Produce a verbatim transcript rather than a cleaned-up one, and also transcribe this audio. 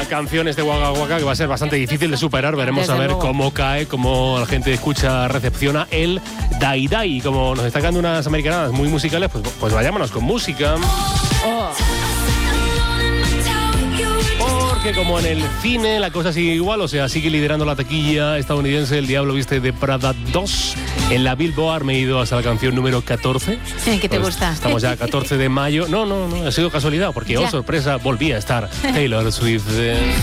canción de Waka Waka que va a ser bastante difícil de superar. Veremos Desde a ver luego. cómo cae, cómo la gente escucha, recepciona el Dai Dai. Como nos están quedando unas americanadas muy musicales, pues, pues vayámonos con música. Oh. Porque como en el cine la cosa sigue igual, o sea, sigue liderando la taquilla estadounidense El Diablo Viste de Prada dos. En la Billboard me he ido hasta la canción número catorce. ¿Qué te Pues gusta? Estamos ya a catorce de mayo. No, no, no, ha sido casualidad, porque, oh, Ya. sorpresa, volví a estar Taylor Swift. eh.